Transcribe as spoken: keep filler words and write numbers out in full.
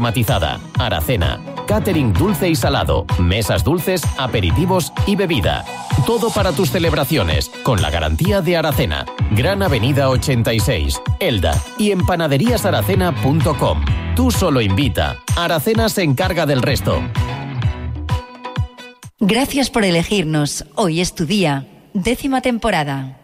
Matizada, Aracena, catering dulce y salado, mesas dulces, aperitivos y bebida. Todo para tus celebraciones, con la garantía de Aracena. Gran Avenida ochenta y seis, Elda, y en panaderías aracena punto com. Tú solo invita, Aracena se encarga del resto. Gracias por elegirnos. Hoy es tu día. Décima temporada.